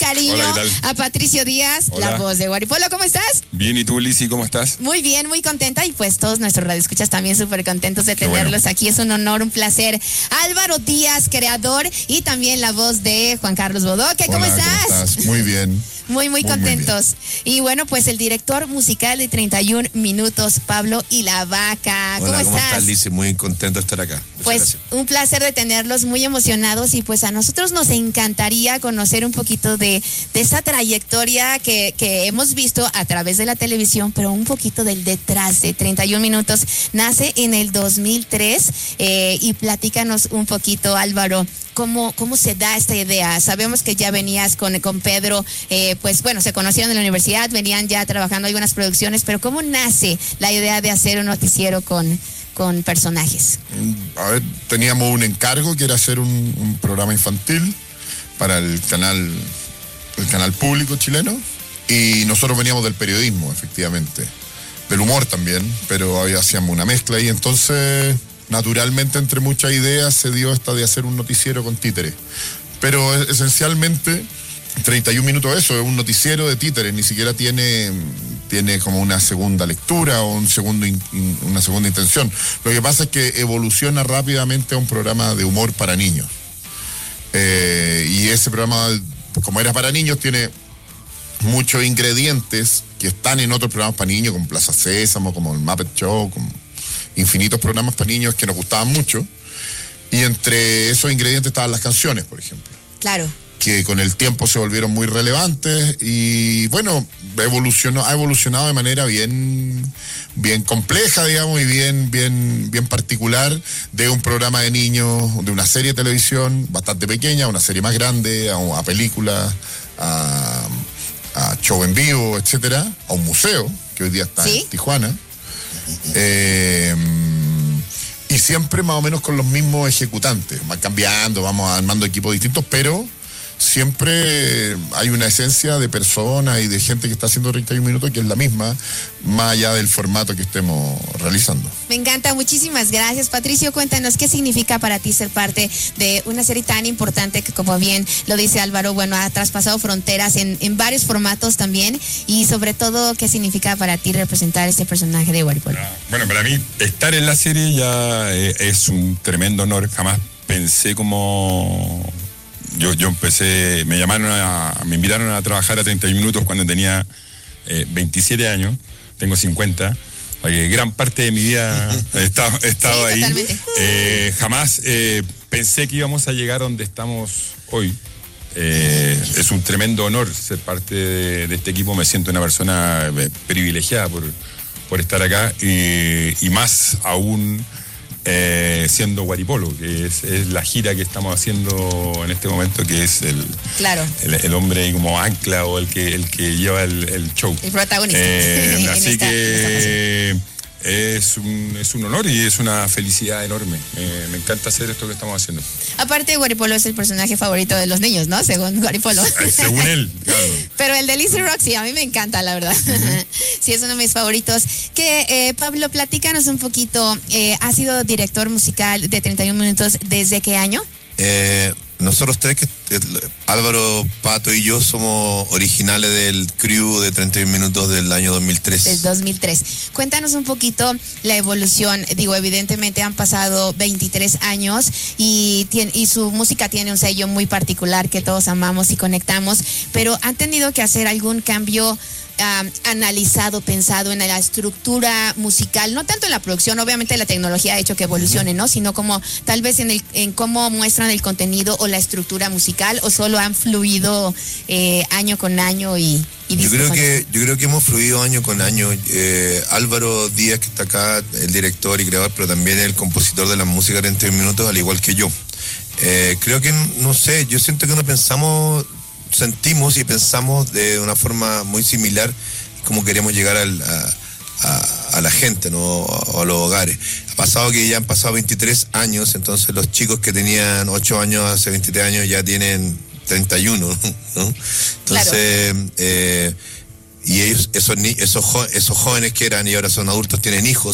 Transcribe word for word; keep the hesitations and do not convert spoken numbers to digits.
cariño Hola, a Patricio Díaz, Hola. la voz de Guaripolo. ¿Cómo estás? Bien, ¿y tú, Lizzy, cómo estás? Muy bien, muy contenta, y pues todos nuestros radioescuchas también súper contentos de Qué tenerlos bueno. aquí. Es un honor, un placer. Álvaro Díaz, creador, y también la voz de Juan Carlos Bodoque. ¿Cómo Hola, estás? ¿cómo estás? Muy bien. Muy, muy, Muy, muy contentos. Y bueno, pues el director musical de treinta y un minutos, Pablo y la Vaca. ¿Cómo Hola, ¿cómo estás? estás, Lizzy? Muy contento de estar acá. Muchas Pues gracias. un placer de tenerlos, muy emocionados, y pues a nosotros nos encantaría conocer un poquito de, de esa trayectoria que, que hemos visto a través de la televisión, pero un poquito del detrás de treinta y un minutos. Nace en el dos mil tres, eh, y platícanos un poquito, Álvaro, ¿Cómo, ¿Cómo se da esta idea? Sabemos que ya venías con, con Pedro, eh, pues bueno, se conocieron en la universidad, venían ya trabajando algunas producciones, pero ¿cómo nace la idea de hacer un noticiero con, con personajes? A ver, teníamos un encargo que era hacer un, un programa infantil para el canal, el canal público chileno, y nosotros veníamos del periodismo, efectivamente, del humor también, pero había, hacíamos una mezcla, y entonces naturalmente entre muchas ideas se dio esta de hacer un noticiero con títeres. Pero esencialmente treinta y un minutos eso, es un noticiero de títeres, ni siquiera tiene, tiene como una segunda lectura o un segundo in, in, una segunda intención. Lo que pasa es que evoluciona rápidamente a un programa de humor para niños. Eh, y ese programa, como era para niños, tiene muchos ingredientes que están en otros programas para niños, como Plaza Sésamo, como el Muppet Show, como infinitos programas para niños que nos gustaban mucho, y entre esos ingredientes estaban las canciones, por ejemplo. Claro. Que con el tiempo se volvieron muy relevantes, y bueno, evolucionó, ha evolucionado de manera bien, bien compleja, digamos, y bien, bien, bien particular, de un programa de niños, de una serie de televisión bastante pequeña, a una serie más grande, a, a películas, a, a show en vivo, etcétera, a un museo, que hoy día está ¿Sí? en Tijuana. Eh, y siempre más o menos con los mismos ejecutantes, van cambiando, vamos armando equipos distintos, pero siempre hay una esencia de personas y de gente que está haciendo treinta y un minutos que es la misma, más allá del formato que estemos realizando. Me encanta, muchísimas gracias. Patricio, cuéntanos qué significa para ti ser parte de una serie tan importante que, como bien lo dice Álvaro, bueno, ha traspasado fronteras en, en varios formatos también, y sobre todo, qué significa para ti representar este personaje de Guaripolo. Bueno, para mí estar en la serie ya eh, es un tremendo honor. Jamás pensé como... Yo, yo empecé, me llamaron a, me invitaron a trabajar a treinta y un minutos cuando tenía eh, veintisiete años, tengo cincuenta, eh, gran parte de mi vida he estado, he estado Sí, ahí. totalmente. Eh, jamás eh, pensé que íbamos a llegar donde estamos hoy. Eh, es un tremendo honor ser parte de, de este equipo, me siento una persona eh, privilegiada por, por estar acá, y, y más aún Eh, siendo Guaripolo, que es, es la gira que estamos haciendo en este momento, que es el, Claro. el, el hombre como ancla o el que, el que lleva el, el show. El protagonista. Eh, en así esta- en que es un, es un honor y es una felicidad enorme. Eh, me encanta hacer esto que estamos haciendo. Aparte, Guaripolo es el personaje favorito de los niños, ¿no? Según Guaripolo. Eh, Según él, claro. Pero el de Lizzy Roxy, a mí me encanta, la verdad. Uh-huh. Sí, es uno de mis favoritos. Que, eh, Pablo, platícanos un poquito. Eh, ¿Has sido director musical de treinta y un minutos desde qué año? Eh, nosotros tres, que eh, Álvaro, Pato y yo, somos originales del crew de treinta y un minutos del año dos mil tres. Del dos mil tres. Cuéntanos un poquito la evolución. Digo, evidentemente han pasado veintitrés años, y, tiene, y su música tiene un sello muy particular que todos amamos y conectamos, pero ¿han tenido que hacer algún cambio Um, analizado, pensado en la estructura musical, no tanto en la producción? Obviamente la tecnología ha hecho que evolucione, ¿no? Sino como tal vez en el en cómo muestran el contenido o la estructura musical, o solo han fluido eh, año con año y, y Yo creo con... que yo creo que hemos fluido año con año. Eh, Álvaro Díaz, que está acá, el director y creador, pero también el compositor de la música de treinta y un minutos, al igual que yo. Eh, creo que, no sé, yo siento que no pensamos... sentimos y pensamos de una forma muy similar como queremos llegar al, a, a, a la gente, ¿no? A, a los hogares. Ha pasado que ya han pasado veintitrés años, entonces los chicos que tenían ocho años hace veintitrés años ya tienen treinta y uno, ¿no? Entonces, claro. eh, y ellos, esos, esos, esos jóvenes que eran y ahora son adultos, tienen hijos.